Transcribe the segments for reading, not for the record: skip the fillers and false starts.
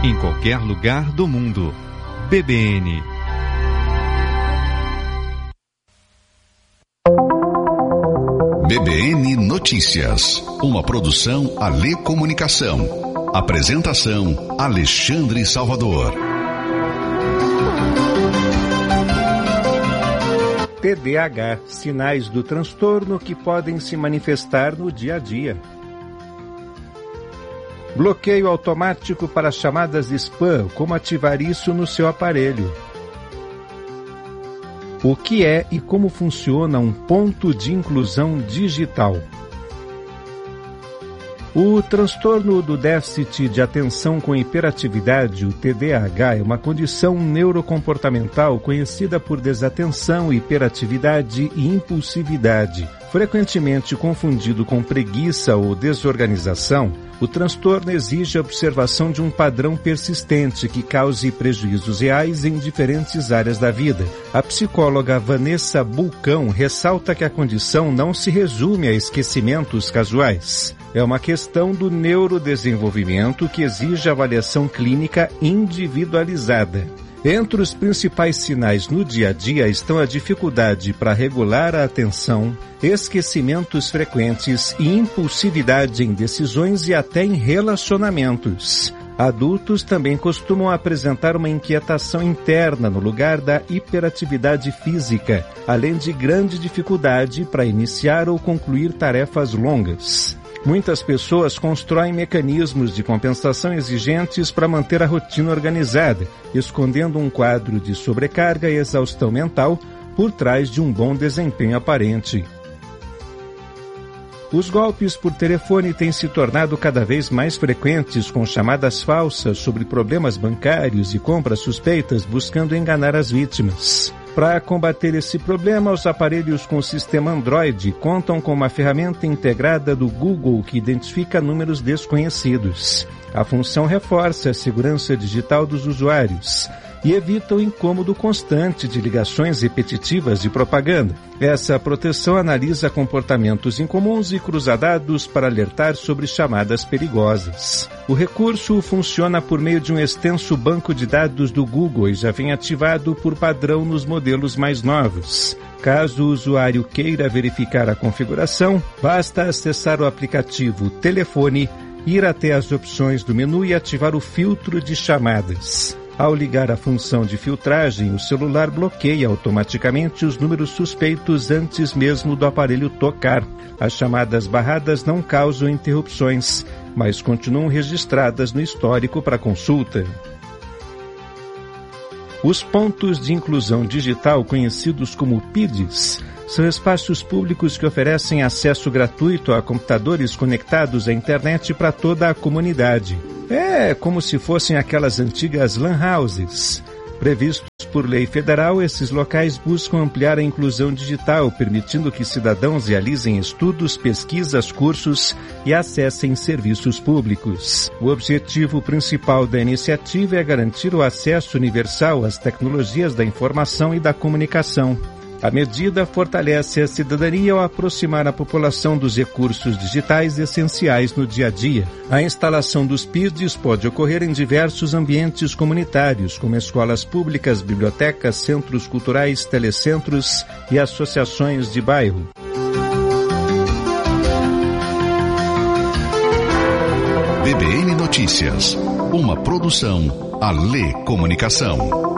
em qualquer lugar do mundo. BBN. BBN Notícias, uma produção Alê Comunicação. Apresentação Alexandre Salvador. TDAH, sinais do transtorno que podem se manifestar no dia a dia. Bloqueio automático para chamadas de spam, como ativar isso no seu aparelho? O que é e como funciona um ponto de inclusão digital? O transtorno do déficit de atenção com hiperatividade, o TDAH, é uma condição neurocomportamental conhecida por desatenção, hiperatividade e impulsividade. Frequentemente confundido com preguiça ou desorganização, o transtorno exige a observação de um padrão persistente que cause prejuízos reais em diferentes áreas da vida. A psicóloga Vanessa Bulcão ressalta que a condição não se resume a esquecimentos casuais. É uma questão do neurodesenvolvimento que exige avaliação clínica individualizada. Entre os principais sinais no dia a dia estão a dificuldade para regular a atenção, esquecimentos frequentes e impulsividade em decisões e até em relacionamentos. Adultos também costumam apresentar uma inquietação interna no lugar da hiperatividade física, além de grande dificuldade para iniciar ou concluir tarefas longas. Muitas pessoas constroem mecanismos de compensação exigentes para manter a rotina organizada, escondendo um quadro de sobrecarga e exaustão mental por trás de um bom desempenho aparente. Os golpes por telefone têm se tornado cada vez mais frequentes, com chamadas falsas sobre problemas bancários e compras suspeitas buscando enganar as vítimas. Para combater esse problema, os aparelhos com sistema Android contam com uma ferramenta integrada do Google que identifica números desconhecidos. A função reforça a segurança digital dos usuários e evita o incômodo constante de ligações repetitivas de propaganda. Essa proteção analisa comportamentos incomuns e cruza dados para alertar sobre chamadas perigosas. O recurso funciona por meio de um extenso banco de dados do Google e já vem ativado por padrão nos modelos mais novos. Caso o usuário queira verificar a configuração, basta acessar o aplicativo Telefone, ir até as opções do menu e ativar o filtro de chamadas. Ao ligar a função de filtragem, o celular bloqueia automaticamente os números suspeitos antes mesmo do aparelho tocar. As chamadas barradas não causam interrupções, mas continuam registradas no histórico para consulta. Os pontos de inclusão digital, conhecidos como PIDs, são espaços públicos que oferecem acesso gratuito a computadores conectados à internet para toda a comunidade. É como se fossem aquelas antigas LAN houses. Previstos por lei federal, esses locais buscam ampliar a inclusão digital, permitindo que cidadãos realizem estudos, pesquisas, cursos e acessem serviços públicos. O objetivo principal da iniciativa é garantir o acesso universal às tecnologias da informação e da comunicação. A medida fortalece a cidadania ao aproximar a população dos recursos digitais essenciais no dia a dia. A instalação dos PIDs pode ocorrer em diversos ambientes comunitários, como escolas públicas, bibliotecas, centros culturais, telecentros e associações de bairro. BBN Notícias, uma produção Alê Comunicação.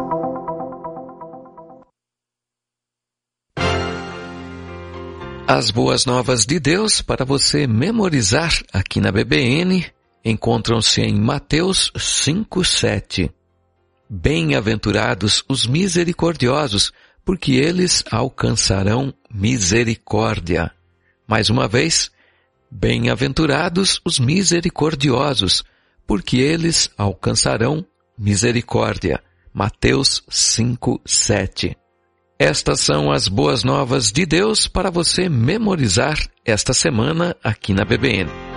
As boas novas de Deus para você memorizar aqui na BBN encontram-se em Mateus 5:7. Bem-aventurados os misericordiosos, porque eles alcançarão misericórdia. Mais uma vez, bem-aventurados os misericordiosos, porque eles alcançarão misericórdia. Mateus 5:7. Estas são as boas novas de Deus para você memorizar esta semana aqui na BBN.